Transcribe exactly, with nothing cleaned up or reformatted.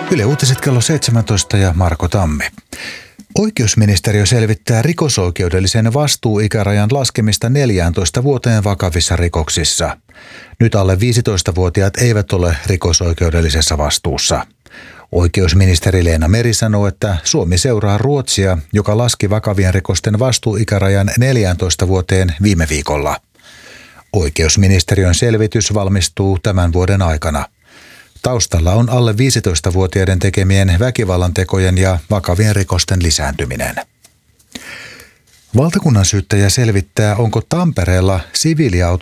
Yle Uutiset kello seitsemäntoista ja Marko Tammi. Oikeusministeriö selvittää rikosoikeudellisen vastuuikärajan laskemista neljääntoista vuoteen vakavissa rikoksissa. Nyt alle viisitoistavuotiaat eivät ole rikosoikeudellisessa vastuussa. Oikeusministeri Leena Meri sanoo, että Suomi seuraa Ruotsia, joka laski vakavien rikosten vastuuikärajan neljääntoista vuoteen viime viikolla. Oikeusministeriön selvitys valmistuu tämän vuoden aikana. Taustalla on alle viisitoistavuotiaiden tekemien väkivallantekojen ja vakavien rikosten lisääntyminen. Valtakunnansyyttäjä selvittää, onko Tampereella siviiliauto